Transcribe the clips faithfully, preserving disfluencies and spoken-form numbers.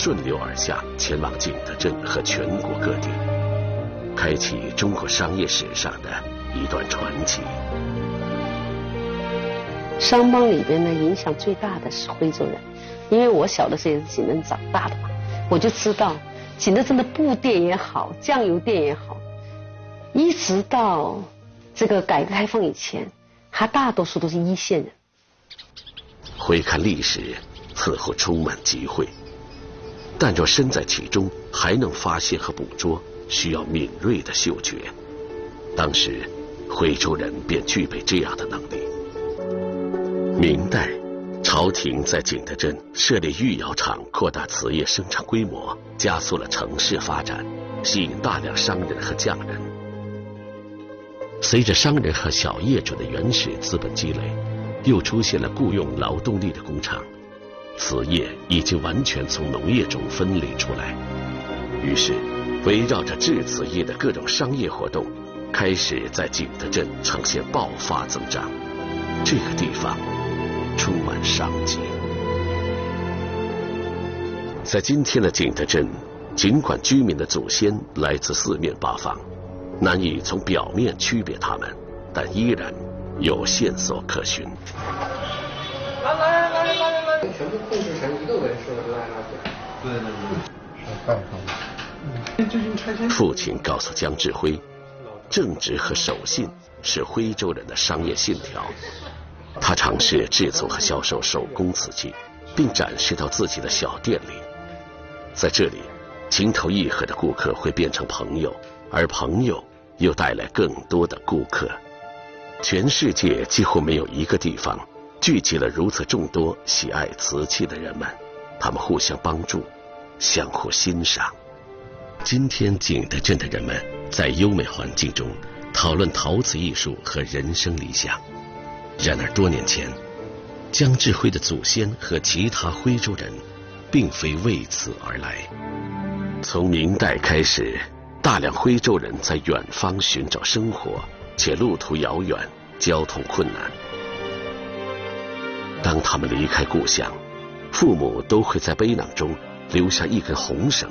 顺流而下，前往景德镇和全国各地，开启中国商业史上的一段传奇。 商帮里边呢，影响最大的是徽州人，因为我小的时候也是景德镇长大的嘛，我就知道景德镇的布店也好，酱油店也好，一直到这个改革开放以前，还大多数都是一线人。 回看历史，似乎充满机会，但若身在其中，还能发现和捕捉，需要敏锐的嗅觉。当时，徽州人便具备这样的能力。明代，朝廷在景德镇设立御窑厂，扩大瓷业生产规模，加速了城市发展，吸引大量商人和匠人。随着商人和小业主的原始资本积累，又出现了雇佣劳动力的工厂，瓷业已经完全从农业中分离出来。于是，围绕着制瓷业的各种商业活动，开始在景德镇呈现爆发增长。这个地方充满商机。在今天的景德镇，尽管居民的祖先来自四面八方，难以从表面区别他们，但依然有线索可循。 来来来来来来，全部控制成一个纹饰了，来来去。对对对，是办法。最近拆迁。 父亲告诉江志辉，正直和守信是徽州人的商业信条。他尝试制作和销售手工瓷器，并展示到自己的小店里。在这里，情投意合的顾客会变成朋友，而朋友又带来更多的顾客。全世界几乎没有一个地方聚集了如此众多喜爱瓷器的人们，他们互相帮助，相互欣赏。今天景德镇的人们在优美环境中讨论陶瓷艺术和人生理想。然而多年前，江志辉的祖先和其他徽州人并非为此而来。从明代开始，大量徽州人在远方寻找生活，且路途遥远，交通困难。当他们离开故乡，父母都会在背囊中留下一根红绳。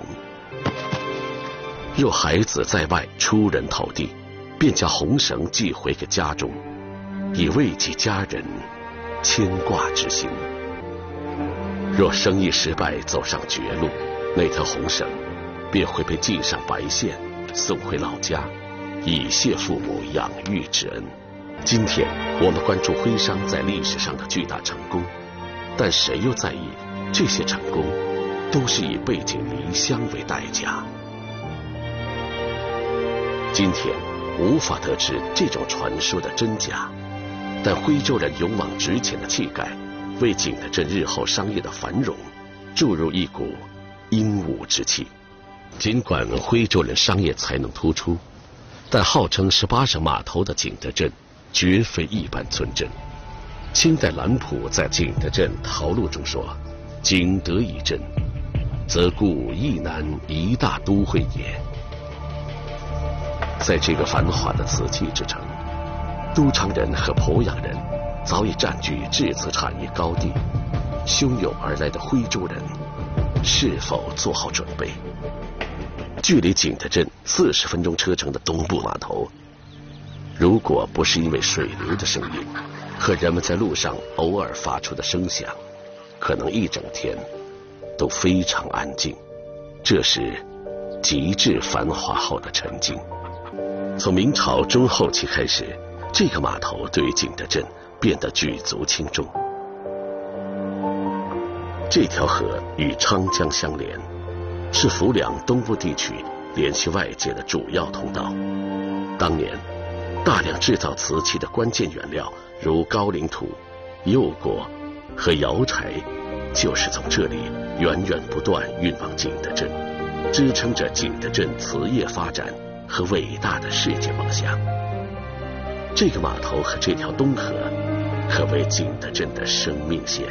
若孩子在外出人头地，便将红绳寄回给家中，以慰藉家人牵挂之心。若生意失败，走上绝路，那条红绳便会被系上白线，送回老家，以谢父母养育之恩。今天我们关注徽商在历史上的巨大成功，但谁又在意这些成功都是以背井离乡为代价？今天无法得知这种传说的真假，但徽州人勇往直前的气概，为景德镇日后商业的繁荣注入一股英武之气。尽管徽州人商业才能突出，但号称十八省码头的景德镇绝非一般村镇。清代兰普在景德镇陶录中说：“景德一镇，则故益南一大都会也。”在这个繁华的瓷器之城，都昌人和鄱阳人早已占据制瓷产业高地。汹涌而来的徽州人是否做好准备？距离景德镇四十分钟车程的东部码头，如果不是因为水流的声音和人们在路上偶尔发出的声响，可能一整天都非常安静。这是极致繁华后的沉静。从明朝中后期开始，这个码头对于景德镇变得举足轻重。这条河与昌江相连，是浮梁东部地区联系外界的主要通道。当年大量制造瓷器的关键原料，如高岭土、釉果和窑柴，就是从这里源源不断运往景德镇，支撑着景德镇瓷业发展和伟大的世界梦想。这个码头和这条东河可谓景德镇的生命线。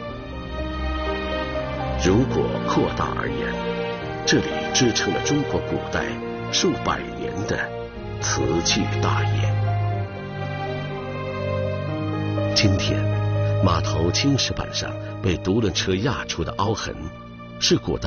如果扩大而言，这里支撑了中国古代数百年的瓷器大业。今天，码头青石板上被独轮车压出的凹痕，是古代